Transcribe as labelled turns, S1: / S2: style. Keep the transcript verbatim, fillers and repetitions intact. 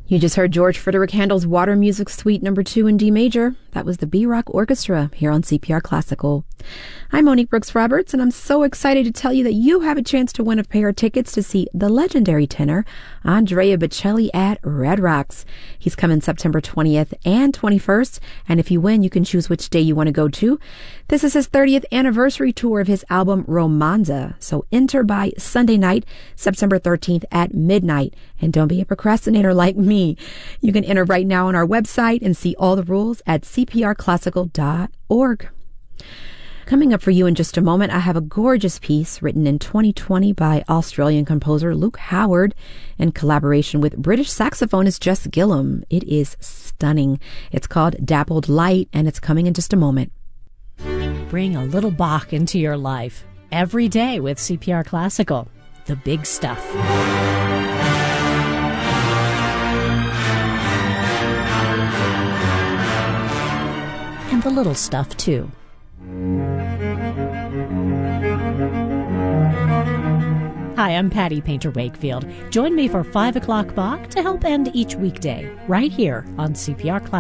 S1: You just heard George Frederick Handel's Water Music Suite number two in D major. That was the B-Rock Orchestra here on C P R Classical. I'm Monique Brooks Roberts, and I'm so excited to tell you that you have a chance to win a pair of tickets to see the legendary tenor Andrea Bocelli at Red Rocks. He's coming September twentieth and twenty-first, and if you win, you can choose which day you want to go to. This is his thirtieth anniversary tour of his album Romanza, so enter by Sunday night, September thirteenth at midnight, and don't be a procrastinator like me. You can enter right now on our website and see all the rules at c p r classical dot org. Coming up for you in just a moment, I have a gorgeous piece written in twenty twenty by Australian composer Luke Howard in collaboration with British saxophonist Jess Gillum. It is stunning. It's called Dappled Light, and it's coming in just a moment.
S2: Bring a little Bach into your life every day with C P R Classical. The big stuff. And the little stuff, too. Hi, I'm Patty Painter Wakefield. Join me for five o'clock Bach to help end each weekday, right here on C P R Classical.